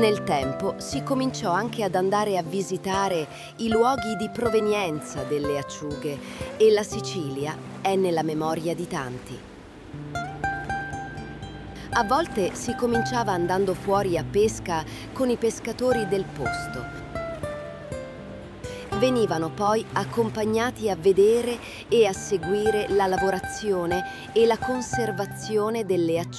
Nel tempo si cominciò anche ad andare a visitare i luoghi di provenienza delle acciughe e la Sicilia è nella memoria di tanti. A volte si cominciava andando fuori a pesca con i pescatori del posto. Venivano poi accompagnati a vedere e a seguire la lavorazione e la conservazione delle acciughe.